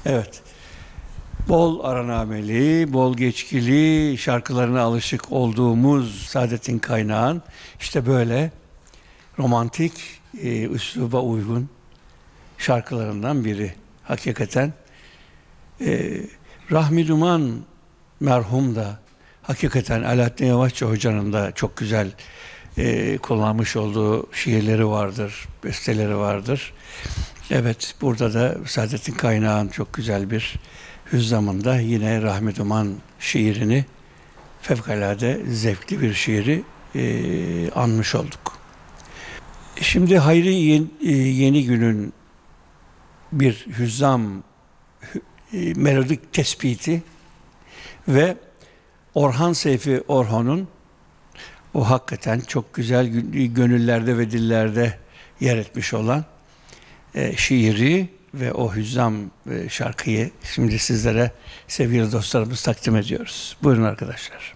Evet. Bol aranameli, bol geçkili şarkılarına alışık olduğumuz Saadettin Kaynağ'ın işte böyle romantik, üsluba uygun şarkılarından biri. Hakikaten Rahmi Duman merhum da hakikaten Alaaddin Yavaşça Hoca'nın da çok güzel kullanmış olduğu şiirleri vardır, besteleri vardır. Evet, burada da Saadettin Kaynağ'ın çok güzel bir hüzzamında yine Rahmi Duman şiirini, fevkalade zevkli bir şiiri anmış olduk. Şimdi Hayri Yeni Gün'ün bir hüzzam melodik tespiti ve Orhan Seyfi Orhan'ın o hakikaten çok güzel gönüllerde ve dillerde yer etmiş olan şiiri ve o hüzzam şarkıyı şimdi sizlere sevgili dostlarımız takdim ediyoruz. Buyurun arkadaşlar.